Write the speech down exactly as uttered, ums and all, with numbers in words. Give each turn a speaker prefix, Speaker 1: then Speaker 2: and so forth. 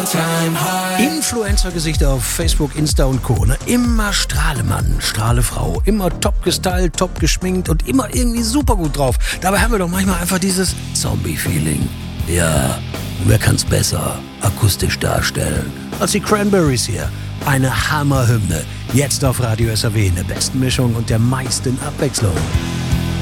Speaker 1: Influencer-Gesichter auf Facebook, Insta und Co. Ne? Immer Strahlemann, Strahlefrau, immer top gestylt, top geschminkt und immer irgendwie super gut drauf. Dabei haben wir doch manchmal einfach dieses Zombie-Feeling. Ja, wer kann's besser akustisch darstellen als die Cranberries hier? Eine Hammerhymne. Jetzt auf Radio S R W in der besten Mischung und der meisten Abwechslung.